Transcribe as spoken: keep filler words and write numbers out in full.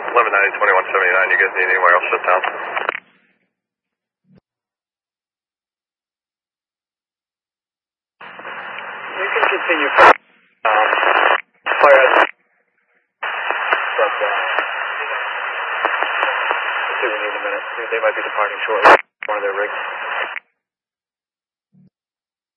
eleven ninety, twenty-one seventy-nine, you guys need anywhere else shut down? You can continue from um, fire out. But, uh, let's see, we need a minute. They might be departing shortly. One of their rigs.